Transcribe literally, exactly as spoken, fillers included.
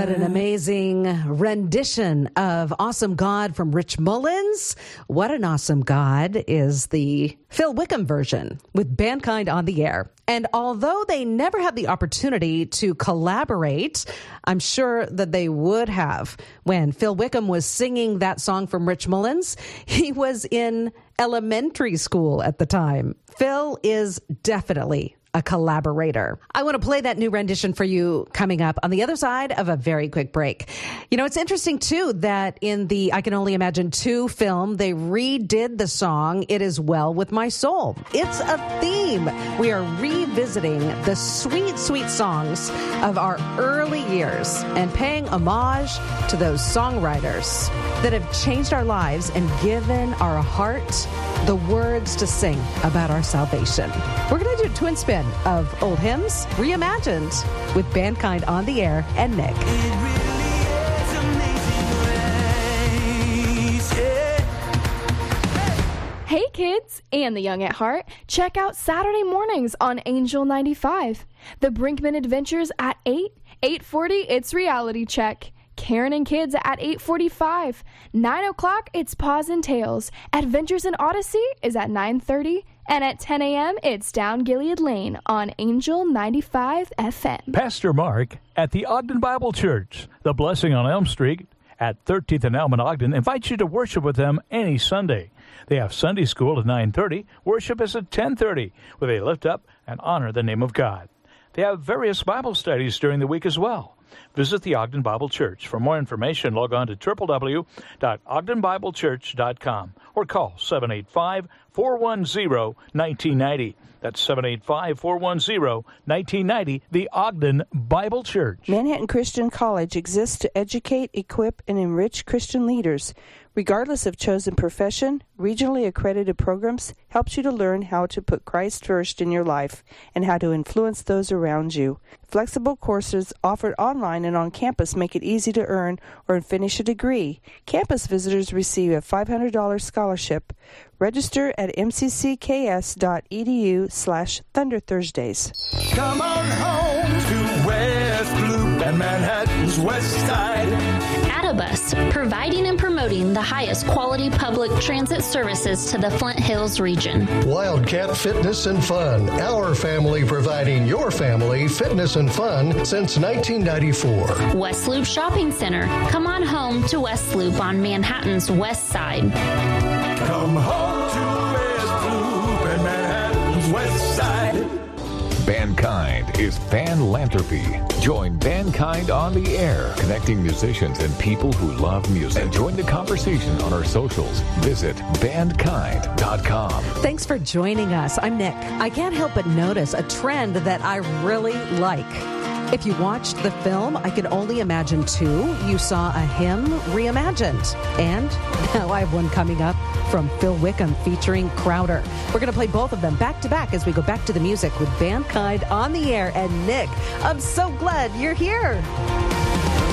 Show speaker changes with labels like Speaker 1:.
Speaker 1: What an amazing rendition of Awesome God from Rich Mullins. What an Awesome God is the Phil Wickham version with Bandkind on the air. And although they never had the opportunity to collaborate, I'm sure that they would have when Phil Wickham was singing that song from Rich Mullins. He was in elementary school at the time. Phil is definitely a collaborator. I want to play that new rendition for you coming up on the other side of a very quick break. You know, it's interesting, too, that in the I Can Only Imagine two film, they redid the song, It Is Well With My Soul. It's a theme. We are revisiting the sweet, sweet songs of our early years and paying homage to those songwriters that have changed our lives and given our heart the words to sing about our salvation. We're going to do a twin spin of old hymns reimagined with Bandkind on the air and Nick.
Speaker 2: Hey kids and the young at heart, check out Saturday mornings on Angel ninety-five. The Brinkman Adventures at eight, eight forty, it's Reality Check. Karen and Kids at eight forty-five. nine o'clock, it's Paws and Tails. Adventures in Odyssey is at nine thirty. And at ten a.m., it's Down Gilead Lane on Angel ninety-five F M.
Speaker 3: Pastor Mark at the Ogden Bible Church, The Blessing on Elm Street at thirteenth and Elm in Ogden, invites you to worship with them any Sunday. They have Sunday school at nine thirty. Worship is at ten thirty, where they lift up and honor the name of God. They have various Bible studies during the week as well. Visit the Ogden Bible Church. For more information, log on to w w w dot ogden bible church dot com or call seven eight five, four one zero, one nine nine zero. That's seven eight five, four one zero, one nine nine zero, the Ogden Bible Church.
Speaker 4: Manhattan Christian College exists to educate, equip, and enrich Christian leaders. Regardless of chosen profession, regionally accredited programs helps you to learn how to put Christ first in your life and how to influence those around you. Flexible courses offered online and on campus make it easy to earn or finish a degree. Campus visitors receive a five hundred dollars scholarship. Register at m c c k s dot e d u slash Thunder Thursdays.
Speaker 5: Come on home to West Loop and Manhattan's West Side.
Speaker 6: Adobus, providing and promoting the highest quality public transit services to the Flint Hills region.
Speaker 7: Wildcat Fitness and Fun, our family providing your family fitness and fun since nineteen ninety-four.
Speaker 6: West Loop Shopping Center. Come on home to West Loop on Manhattan's West Side.
Speaker 5: Come home to West Loop and Manhattan's West Side.
Speaker 8: Bandkind is Fanlanthropy. Join Bandkind on the air, connecting musicians and people who love music. And join the conversation on our socials. Visit bandkind dot com.
Speaker 1: Thanks for joining us. I'm Nick. I can't help but notice a trend that I really like. If you watched the film, I Can Only Imagine two, you saw a hymn reimagined. And now I have one coming up from Phil Wickham featuring Crowder. We're going to play both of them back to back as we go back to the music with Bandkind on the air. And Nick, I'm so glad you're here.